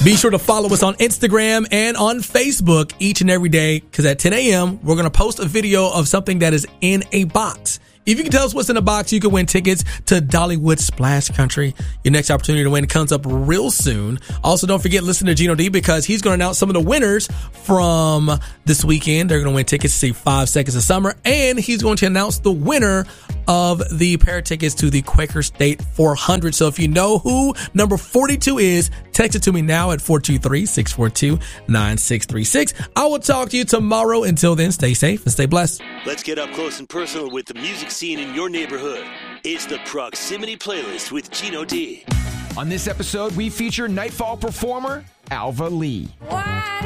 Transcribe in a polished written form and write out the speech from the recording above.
Be sure to follow us on Instagram and on Facebook each and every day, because at 10 a.m., we're going to post a video of something that is in a box. If you can tell us what's in the box, you can win tickets to Dollywood Splash Country. Your next opportunity to win comes up real soon. Also, don't forget, listen to Gino D, because he's going to announce some of the winners from this weekend. They're going to win tickets to see 5 Seconds of Summer, and he's going to announce the winner of the pair of tickets to the Quaker State 400. So if you know who number 42 is, text it to me now at 423-642-9636. I will talk to you tomorrow. Until then, stay safe and stay blessed. Let's get up close and personal with the music scene in your neighborhood. It's the Proximity Playlist with Gino D. On this episode, we feature Nightfall performer Alva Lee. Why